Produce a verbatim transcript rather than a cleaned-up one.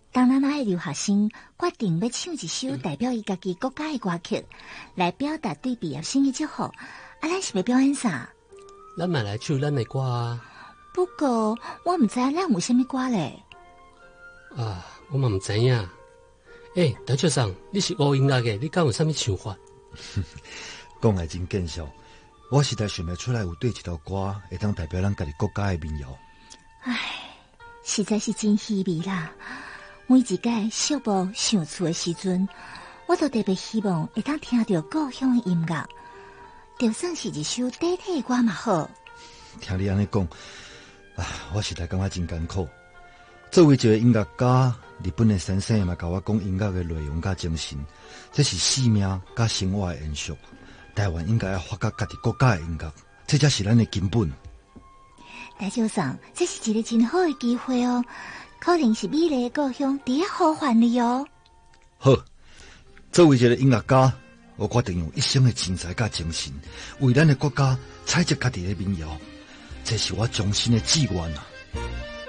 当咱那留学生决定要唱一首代表伊家己国家的歌曲，来表达对毕业生的祝福，啊，咱是要表演啥？ 咱嘛来唱咱的歌啊。 不过我唔知咱有啥物歌咧。 啊，我嘛唔知影。诶、欸，大学生，你是学音乐的，你敢有啥物想法？ 讲来真见笑，我实在想不出来有对一条歌会当代表咱家己国家的民谣。 唉，实在是真稀微啦。每一届小宝上厝的时阵，我都特别希望会当听到故乡的音乐，就算是一首短体的歌嘛好。 听你安尼讲，啊，我实在感觉真艰苦。作为一个音乐家，日本的先生嘛，甲我讲音乐的内容甲精神，这是生命甲生活的延续。台湾应该要发掘家己国家的音乐，这才是咱的根本。 大舅上，这是一个真好的机会哦，可能是美丽的故乡伫咧呼唤你哦。 好，作为一个音乐家，我决定用一生的精彩甲精神，为咱的国家采集家己的民谣，这是我终身的志愿啊！